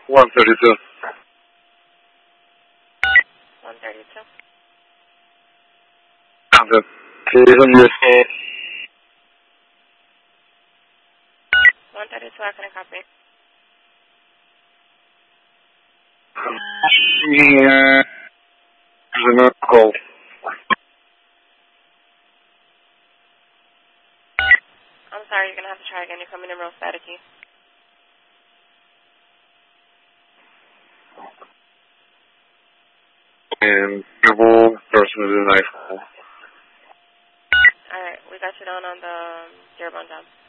132. 132. Contact. Please understand. 132, how can I copy? Here. There's another call. I'm sorry, you're going to have to try again. You're coming in real staticky. And double person with a knife. Alright, we got you down on the Dearborn job.